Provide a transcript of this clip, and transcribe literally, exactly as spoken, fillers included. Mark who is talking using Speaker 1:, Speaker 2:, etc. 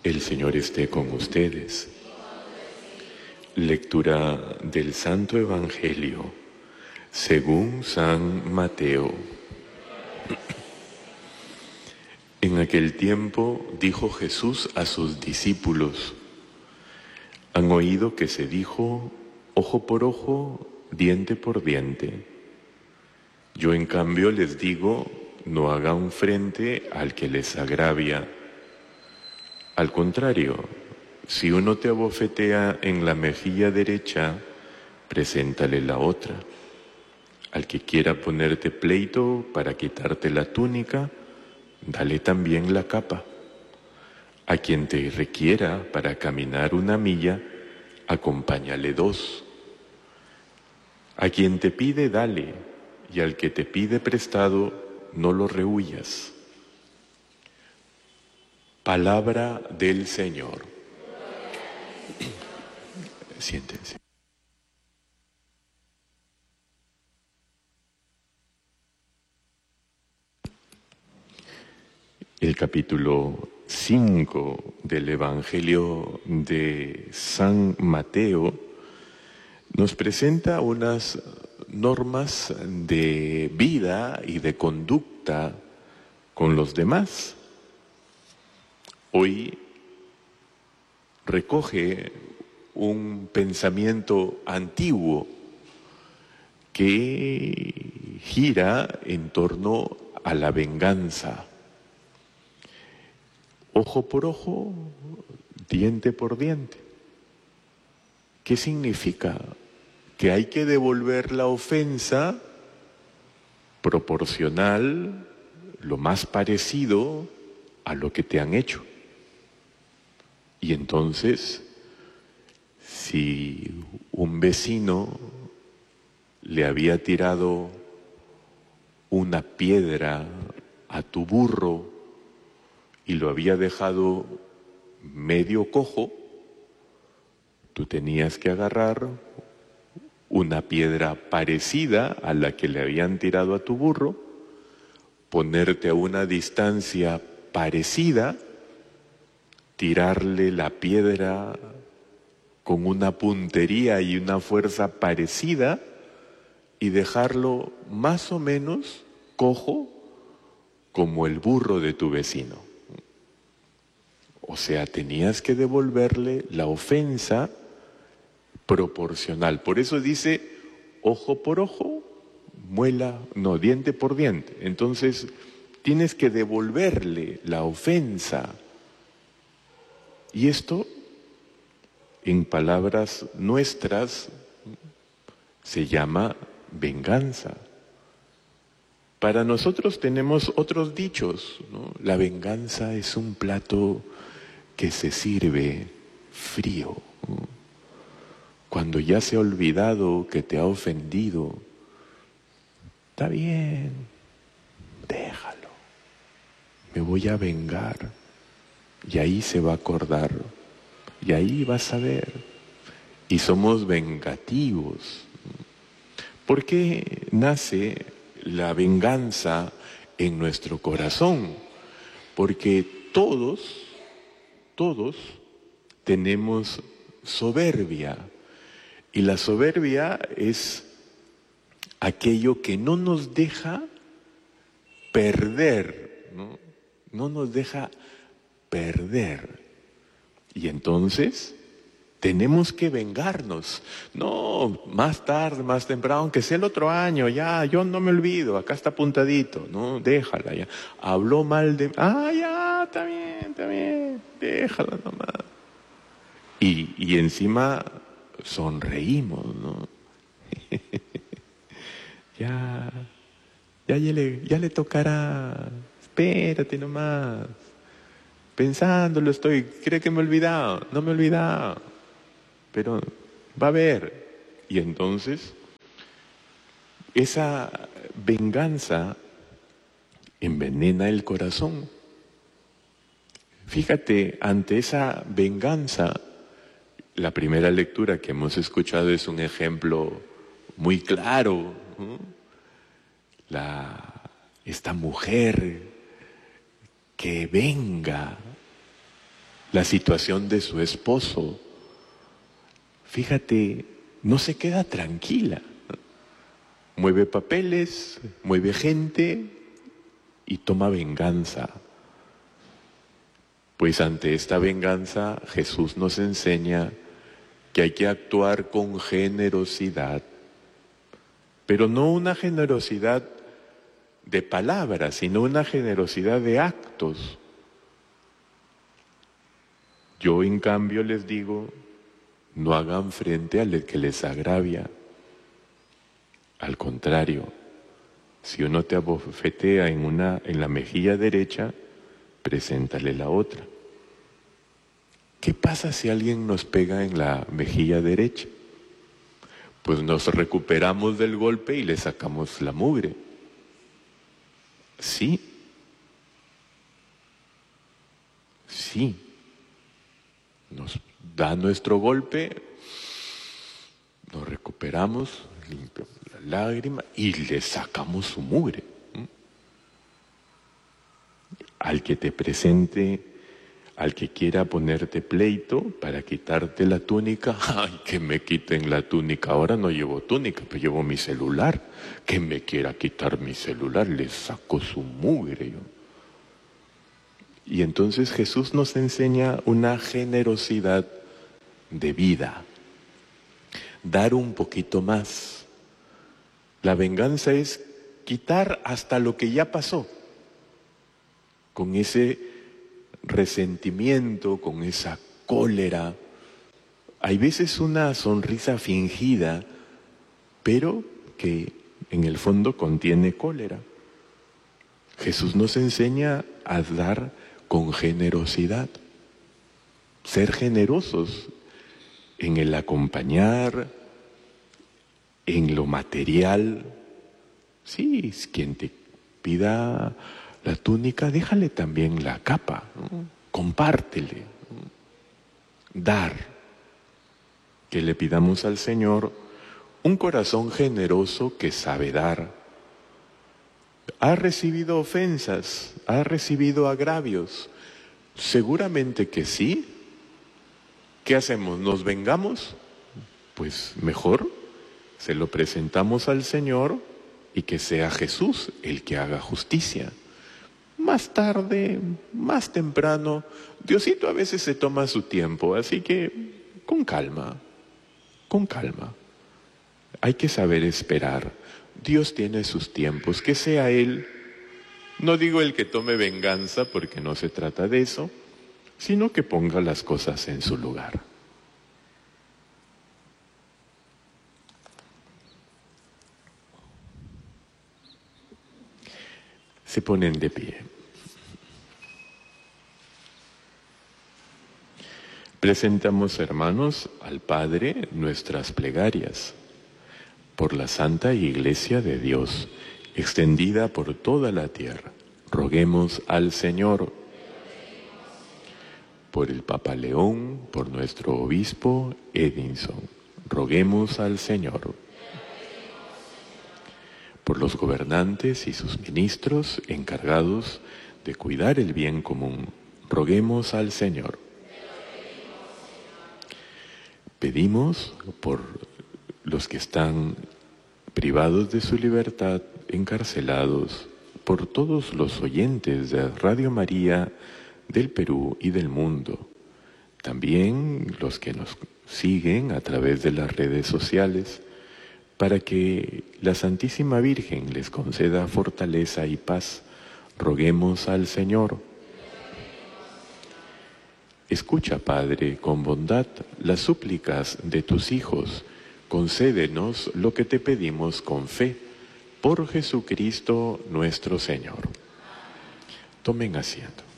Speaker 1: El Señor esté con ustedes. Lectura del Santo Evangelio según San Mateo. En aquel tiempo dijo Jesús a sus discípulos: han oído que se dijo ojo por ojo, diente por diente. Yo en cambio les digo, no hagan frente al que les agravia. Al contrario, si uno te abofetea en la mejilla derecha, preséntale la otra. Al que quiera ponerte pleito para quitarte la túnica, dale también la capa. A quien te requiera para caminar una milla, acompáñale dos. A quien te pide, dale, y al que te pide prestado, no lo rehuyas. Palabra del Señor. Siéntense. El capítulo cinco del Evangelio de San Mateo nos presenta unas normas de vida y de conducta con los demás. Hoy recoge un pensamiento antiguo que gira en torno a la venganza. Ojo por ojo, diente por diente. ¿Qué significa? Que hay que devolver la ofensa proporcional, lo más parecido a lo que te han hecho. Y entonces, si un vecino le había tirado una piedra a tu burro y lo había dejado medio cojo, tú tenías que agarrar una piedra parecida a la que le habían tirado a tu burro, ponerte a una distancia parecida, tirarle la piedra con una puntería y una fuerza parecida y dejarlo más o menos cojo como el burro de tu vecino. O sea, tenías que devolverle la ofensa proporcional. Por eso dice ojo por ojo, muela, no, diente por diente. Entonces, tienes que devolverle la ofensa. Y esto, en palabras nuestras, se llama venganza. Para nosotros tenemos otros dichos, ¿no? La venganza es un plato que se sirve frío, ¿no? Cuando ya se ha olvidado que te ha ofendido, está bien, déjalo, me voy a vengar. Y ahí se va a acordar, y ahí vas a ver. Y somos vengativos. ¿Por qué nace la venganza en nuestro corazón? Porque todos, todos tenemos soberbia. Y la soberbia es aquello que no nos deja perder, ¿no? No nos deja perder. Y entonces tenemos que vengarnos. No, más tarde, más temprano, aunque sea el otro año, ya, yo no me olvido, acá está apuntadito, no, déjala ya. Habló mal de... Ah, ya, está bien, está bien, déjala nomás. Y, y encima sonreímos, ¿no? ya, ya, ya le, ya le tocará, espérate nomás. Pensándolo estoy, cree que me he olvidado, no me he olvidado, pero va a ver. Y entonces, esa venganza envenena el corazón. Fíjate, ante esa venganza, la primera lectura que hemos escuchado es un ejemplo muy claro, ¿no? La, esta mujer que venga la situación de su esposo. Fíjate, no se queda tranquila. Mueve papeles, mueve gente y toma venganza. Pues ante esta venganza Jesús nos enseña que hay que actuar con generosidad, pero no una generosidad de palabras, sino una generosidad de actos. Yo en cambio les digo, no hagan frente al que les agravia. Al contrario, si uno te abofetea en, una, en la mejilla derecha, preséntale la otra. ¿Qué pasa si alguien nos pega en la mejilla derecha? Pues nos recuperamos del golpe y le sacamos la mugre. Sí. Sí. Nos da nuestro golpe, nos recuperamos, limpiamos la lágrima y le sacamos su mugre. Al que te presente, al que quiera ponerte pleito para quitarte la túnica, ¡ay, que me quiten la túnica! Ahora no llevo túnica, pero llevo mi celular. Que me quiera quitar mi celular, le saco su mugre. Y entonces Jesús nos enseña una generosidad de vida. Dar un poquito más. La venganza es quitar hasta lo que ya pasó. Con ese resentimiento, con esa cólera. Hay veces una sonrisa fingida, pero que en el fondo contiene cólera. Jesús nos enseña a dar con generosidad, ser generosos en el acompañar, en lo material. Sí, es quien te pida la túnica, déjale también la capa, ¿no? Compártele, ¿no? Dar, que le pidamos al Señor un corazón generoso que sabe dar. ¿Ha recibido ofensas? ¿Ha recibido agravios? Seguramente que sí. ¿Qué hacemos? ¿Nos vengamos? Pues mejor se lo presentamos al Señor y que sea Jesús el que haga justicia. Más tarde, más temprano, Diosito a veces se toma su tiempo, así que con calma, con calma. Hay que saber esperar. Dios tiene sus tiempos, que sea Él, no digo el que tome venganza porque no se trata de eso, sino que ponga las cosas en su lugar. Se ponen de pie. Presentamos, hermanos, al Padre nuestras plegarias por la Santa Iglesia de Dios, extendida por toda la tierra. Roguemos al Señor por el Papa León, por nuestro obispo Edinson. Roguemos al Señor por los gobernantes y sus ministros encargados de cuidar el bien común. Roguemos al Señor. Pedimos por los que están privados de su libertad, encarcelados, por todos los oyentes de Radio María del Perú y del mundo. También los que nos siguen a través de las redes sociales, para que la Santísima Virgen les conceda fortaleza y paz. Roguemos al Señor. Escucha, Padre, con bondad las súplicas de tus hijos. Concédenos lo que te pedimos con fe. Por Jesucristo nuestro Señor. Tomen asiento.